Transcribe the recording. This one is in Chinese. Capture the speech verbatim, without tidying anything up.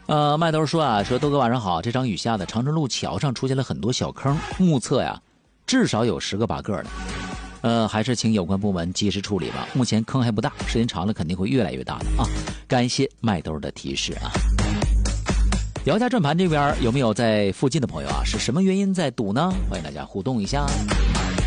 呃，麦兜说啊，说豆哥晚上好，这场雨下的长春路桥上出现了很多小坑，目测呀，至少有十个八个的。呃，还是请有关部门及时处理吧。目前坑还不大，时间长了肯定会越来越大的啊！感谢麦兜的提示啊。姚家转盘这边有没有在附近的朋友啊？是什么原因在堵呢？欢迎大家互动一下。